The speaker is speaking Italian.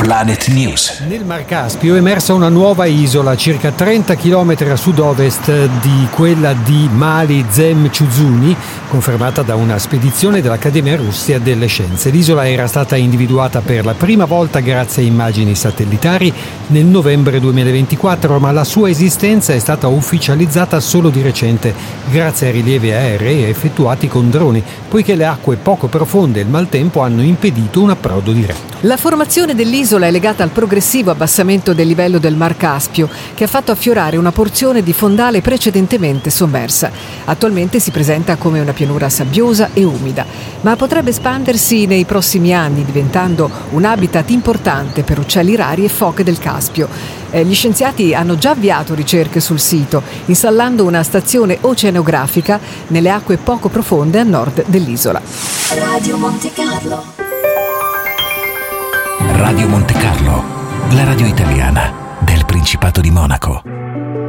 Planet News. Nel Mar Caspio è emersa una nuova isola a circa 30 km a sud-ovest di quella di Mali Zemchuzuni, confermata da una spedizione dell'Accademia Russia delle Scienze. L'isola era stata individuata per la prima volta grazie a immagini satellitari nel novembre 2024, ma la sua esistenza è stata ufficializzata solo di recente grazie ai rilievi aerei effettuati con droni, poiché le acque poco profonde e il maltempo hanno impedito un approdo diretto. La formazione dell'isola è legata al progressivo abbassamento del livello del Mar Caspio, che ha fatto affiorare una porzione di fondale precedentemente sommersa. Attualmente si presenta come una pianura sabbiosa e umida, ma potrebbe espandersi nei prossimi anni, diventando un habitat importante per uccelli rari e foche del Caspio. Gli scienziati hanno già avviato ricerche sul sito, installando una stazione oceanografica nelle acque poco profonde a nord dell'isola. Radio Monte Carlo. Radio Monte Carlo, la radio italiana del Principato di Monaco.